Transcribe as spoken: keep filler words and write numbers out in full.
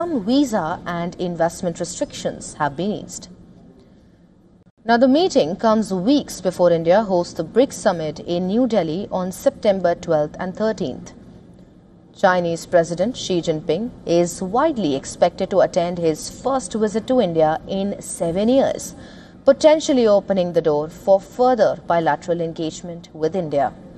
Some visa and investment restrictions have been eased. Now, the meeting comes weeks before India hosts the BRICS summit in New Delhi on September twelfth and thirteenth. Chinese President Xi Jinping is widely expected to attend his first visit to India in seven years, potentially opening the door for further bilateral engagement with India.